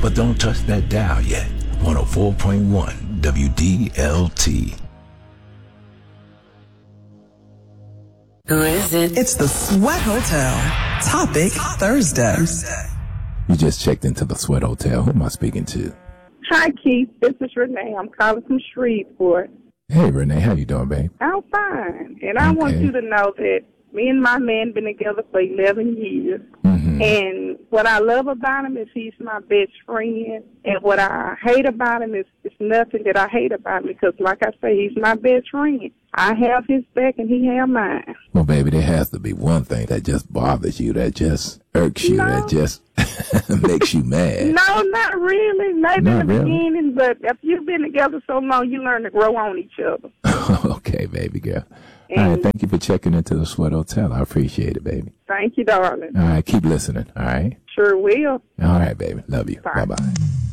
But don't touch that dial yet. 104.1 WDLT. Who is it? It's the Sweat Hotel. Topic Thursday. You just checked into the Sweat Hotel. Who am I speaking to? Hi, Keith. This is Renee. I'm calling from Shreveport. Hey, Renee. How you doing, babe? I'm fine. And I want you to know that me and my man been together for 11 years. Mm-hmm. And what I love about him is he's my best friend. And what I hate about him is nothing that I hate about him because, like I say, he's my best friend. I have his back and he have mine. Well, baby, there has to be one thing that just bothers you, that just irks you, that just makes you mad. No, not really. Maybe Not in the really? beginning, but if you've been together so long, you learn to grow on each other. Okay, baby girl. All right, thank you for checking into the Sweat Hotel. I appreciate it, baby. Thank you, darling. All right, keep listening, all right? Sure will. All right, baby. Love you. Bye. Bye-bye.